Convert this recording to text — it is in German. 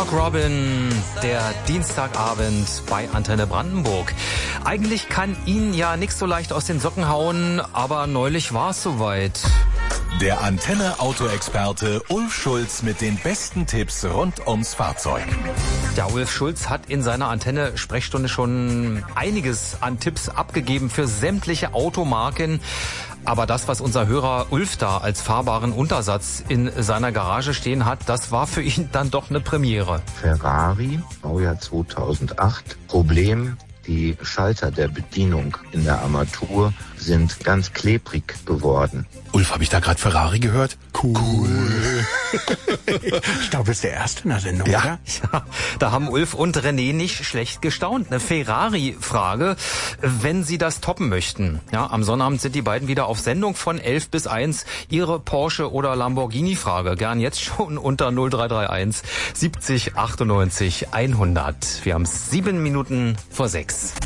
Mark Robin, der Dienstagabend bei Antenne Brandenburg. Eigentlich kann ihn ja nix so leicht aus den Socken hauen, aber neulich war es soweit. Der Antenne-Auto-Experte Ulf Schulz mit den besten Tipps rund ums Fahrzeug. Ja, Ulf Schulz hat in seiner Antenne-Sprechstunde schon einiges an Tipps abgegeben für sämtliche Automarken. Aber das, was unser Hörer Ulf da als fahrbaren Untersatz in seiner Garage stehen hat, das war für ihn dann doch eine Premiere. Ferrari, Baujahr 2008. Problem: die Schalter der Bedienung in der Armatur sind ganz klebrig geworden. Ulf, habe ich da gerade Ferrari gehört? Cool. Ich glaube, das ist der erste in der Sendung, ja. oder? Ja, da haben Ulf und René nicht schlecht gestaunt. Eine Ferrari-Frage, wenn Sie das toppen möchten. Ja, am Sonnabend sind die beiden wieder auf Sendung von 11 bis 1. Ihre Porsche- oder Lamborghini-Frage. Gern jetzt schon unter 0331 70 98 100. Wir haben 7 Minuten vor 6.